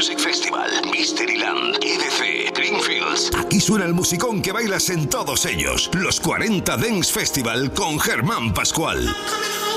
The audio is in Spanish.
Music Festival, Mysteryland, EDC, Greenfields. Aquí suena el musicón que bailas en todos ellos. Los 40 Dance Festival con Germán Pascual.